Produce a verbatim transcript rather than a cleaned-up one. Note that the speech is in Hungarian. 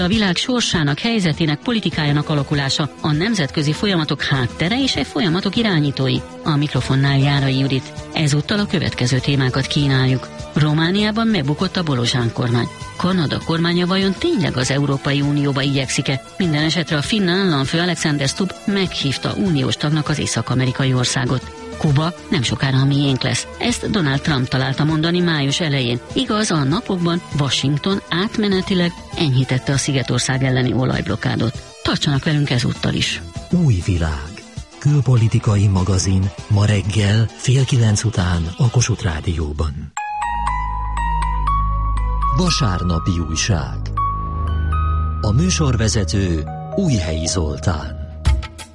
A világ sorsának, helyzetének, politikájának alakulása, a nemzetközi folyamatok háttere és e folyamatok irányítói. A mikrofonnál Járai Judit. Ezúttal a következő témákat kínáljuk. Romániában megbukott a Bolozsán kormány. Kanada kormánya vajon tényleg az Európai Unióba igyekszik-e? Minden esetre a finn államfő Alexander Stubb meghívta uniós tagnak az észak-amerikai országot. Kuba nem sokára a miénk lesz. Ezt Donald Trump találta mondani május elején. Igaz, a napokban Washington átmenetileg enyhítette a Szigetország elleni olajblokkádot. Tartsanak velünk ezúttal is. Új világ. Külpolitikai magazin ma reggel fél kilenc után a Kossuth Rádióban. Vasárnapi újság. A műsorvezető Újhelyi Zoltán.